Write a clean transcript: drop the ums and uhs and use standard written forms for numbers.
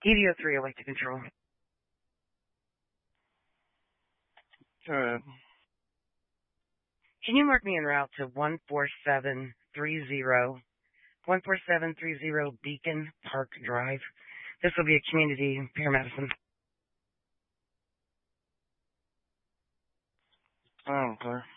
EDO 3, I'd like to control. Go ahead. Can you mark me en route to 14730 Beacon Park Drive? This will be a community paramedicine. I don't care.